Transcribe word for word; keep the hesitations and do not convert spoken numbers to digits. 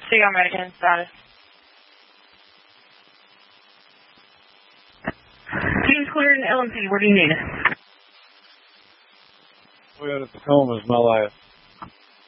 Chico American status. Team's cleared in L M P. Where do you need it? Toyota Tacoma is my last.